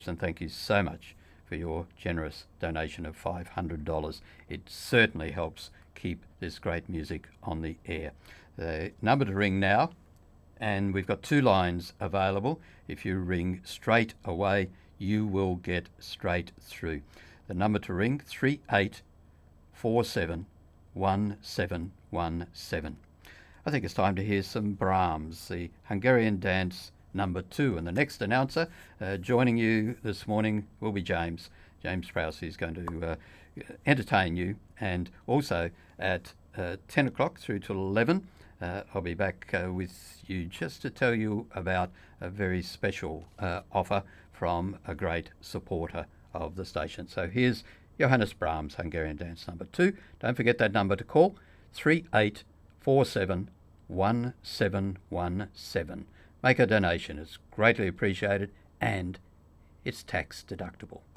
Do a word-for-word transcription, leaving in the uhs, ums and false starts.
and thank you so much for your generous donation of five hundred dollars. It certainly helps keep this great music on the air. The number to ring now, and we've got two lines available. If you ring straight away, you will get straight through. The number to ring, three eight four seven one seven one seven. I think it's time to hear some Brahms, the Hungarian dance number two. And the next announcer uh, joining you this morning will be James. James Prowse, who's going to uh, entertain you. And also at uh, ten o'clock through to eleven, uh, I'll be back uh, with you just to tell you about a very special uh, offer from a great supporter of the station. So here's Johannes Brahms, Hungarian dance number two. Don't forget that number to call, three eight four seven one seven one seven. Make a donation. It's greatly appreciated and it's tax deductible.